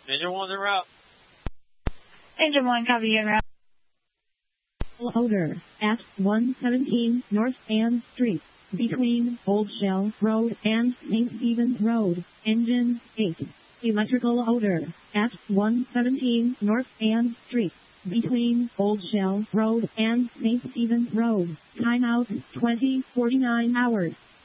Engine 1's en route. Engine 1, copy you en route. Odor at 117 North Ann Street, between Old Shell Road and St. Stephen's Road, engine 8. Electrical odor at 117 North Ann Street, between Old Shell Road and St. Stephen's Road. Timeout 20:49 hours.